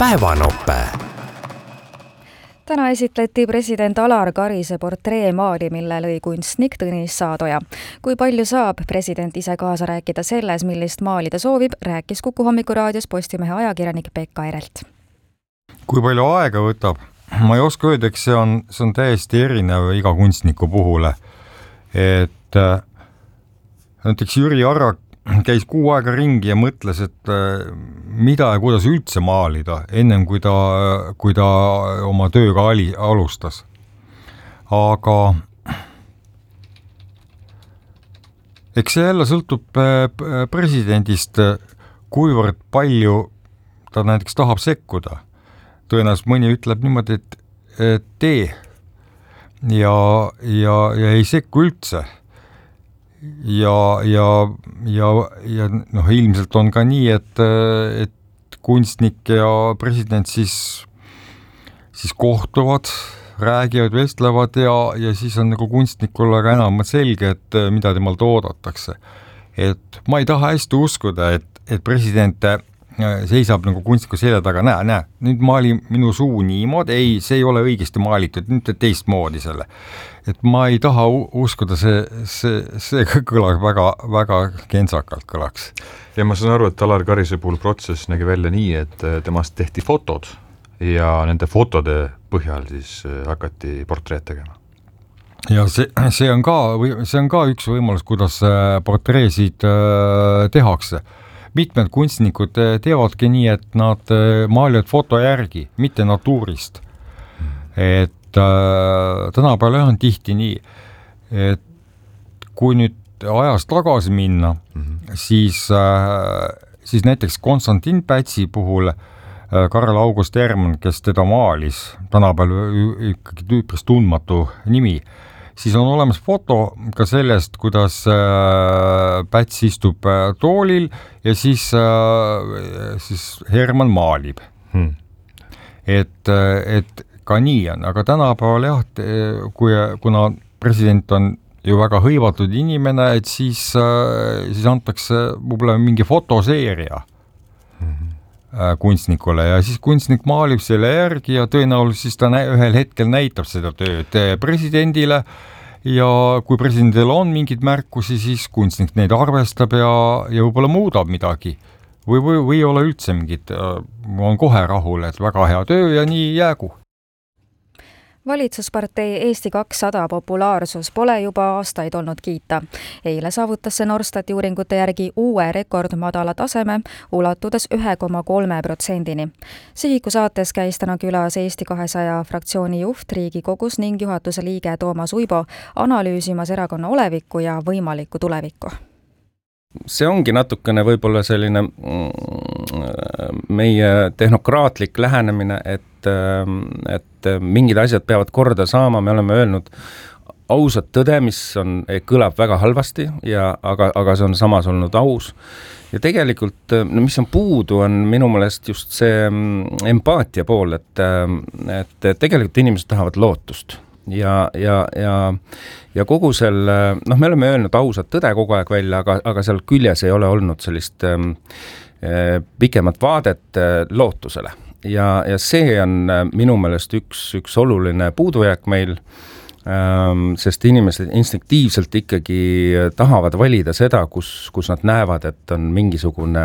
päevanope. Täna esitleti president Alar Karise portreemaali, mille lõi kunstnik Tõnis Saadoja. Kui palju saab president ise kaasa rääkida selles, millist maali ta soovib, rääkis Kuku hommikuraadios Postimehe ajakirjanik Pekka Erelt. Kui palju aega võtab? Ma ei oska öelda, eks see on täiesti erinev iga kunstniku puhule. Et näiteks Jüri Arrak käis kuu aega ringi ja mõtles, et mida ja kuidas üldse maalida, ennem kui ta oma tööga alustas. Aga eks see jälle sõltub presidendist, kuivõrd palju ta näiteks tahab sekkuda. Tõenäoliselt mõni ütleb niimoodi, et tee ja ei sekku üldse. Ja ilmselt on ka nii, et kunstnik ja president siis kohtuvad, räägivad, vestlevad ja siis on nagu kunstnikule ka enam selge, et mida temalt oodatakse. Et ma ei taha hästi uskuda, et president seisab nagu kunstniku selja taga, näe, nüüd maali minu suu niimoodi, ei, see ei ole õigesti maalitud, nüüd teistmoodi selle. Et ma ei taha uskuda, see kõlaks väga kentsakalt kõlaks. Ja ma saan aru, et Alar Karise puhul protsess nägi välja nii, et temast tehti fotod ja nende fotode põhjal siis hakati portreed tegema. Ja see on ka üks võimalus, kuidas portreesid tehakse. Mitmed kunstnikud teevadki nii, et nad maalivad foto järgi, mitte natuurist. Et tänapäeval on tihti nii, et kui nüüd ajas tagasi minna, siis näiteks Konstantin Pätsi puhul Karl August Hermann, kes teda maalis, tänapäeval ikkagi üpris tundmatu nimi, siis on olemas foto ka sellest, kuidas Päts istub toolil ja siis Hermann maalib. Et ka nii on, aga tänapäeval kuna president on ju väga hõivatud inimene, et siis antakse võib-olla mingi fotoseeria kunstnikule ja siis kunstnik maalib selle järgi ja tõenäoliselt siis ta ühel hetkel näitab seda tööd presidendile ja kui presidendil on mingid märkusi, siis kunstnik neid arvestab ja võib-olla muudab midagi või ei ole üldse mingid, on kohe rahul, et väga hea töö ja nii jäägu. Valitsuspartei Eesti 200 populaarsus pole juba aastaid olnud kiita. Eile saavutas see Norstati uuringute järgi uue rekordmadala taseme, ulatudes 1,3%. Sihiku saates käis täna külas Eesti 200 fraktsiooni juht Riigikogus ning juhatuse liige Toomas Uibo analüüsimas erakonna olevikku ja võimalikku tulevikku. See ongi natukene võib-olla selline meie tehnokraatlik lähenemine, et mingid asjad peavad korda saama, me oleme öelnud ausat tõde, mis kõlab väga halvasti, aga see on samas olnud aus. Ja tegelikult, mis on puudu, on minu meelest just see empaatia pool, et tegelikult inimesed tahavad lootust. Ja kogu selle, me oleme öelnud ausat tõde kogu aeg välja, aga seal küljes ei ole olnud sellist pikemat vaadet lootusele. Ja see on minu meelest üks oluline puudujääk meil, sest inimesed instinktiivselt ikkagi tahavad valida seda, kus nad näevad, et on mingisugune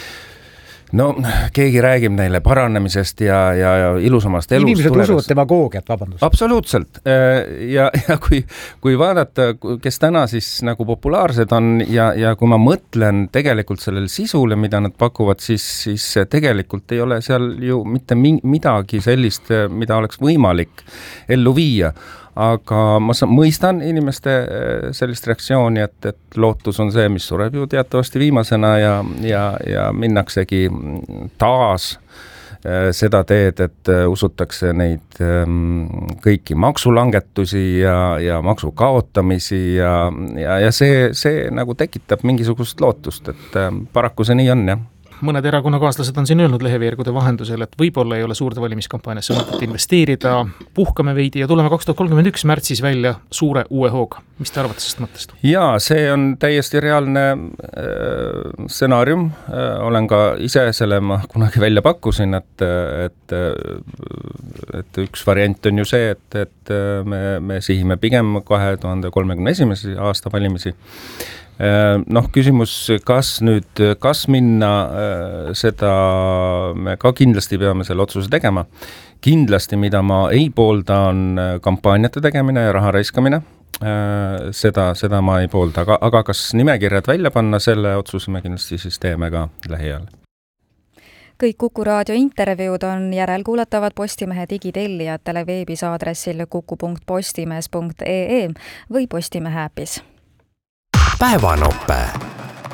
keegi räägib neile paranemisest ja ilusamast elust. Inimesed usuvad demagoogiat, vabandust. Absoluutselt. Ja kui vaadata, kes täna siis nagu populaarsed on ja kui ma mõtlen tegelikult sellele sisule, mida nad pakuvad, siis tegelikult ei ole seal ju mitte midagi sellist, mida oleks võimalik ellu viia. Aga ma mõistan inimeste sellist reaktsiooni, et lootus on see, mis sureb ju teatavasti viimasena ja minnaksegi taas seda teed, et usutakse neid kõiki maksulangetusi ja maksu kaotamisi ja see nagu tekitab mingisugust lootust, et paraku see nii on, jah. mõned erakonnakaaslased on siin öelnud leheveergude vahendusel, et võib-olla ei ole suurde valimiskampaaniasse mõtet investeerida, puhkame veidi ja tuleme 2031 märtsis välja suure uue hooga. Mis te arvate sellest mõttest? Jaa, see on täiesti reaalne stsenaarium. Olen ka ise selle ma kunagi välja pakkusin, et üks variant on ju see, et me sihime pigem 2031. aasta valimisi. Küsimus, kas minna seda, me ka kindlasti peame selle otsuse tegema. Kindlasti, mida ma ei poolda, on kampaaniate tegemine ja raha raiskamine. Seda ma ei poolda, aga kas nimekirjad välja panna, selle otsuse me kindlasti siis teeme ka lähiajal. Kõik Kuku raadio intervjuud on järelkuulatavad Postimehe digitellijatele veebis aadressil kuku.postimees.ee või Postimehe äpis. Päevanope.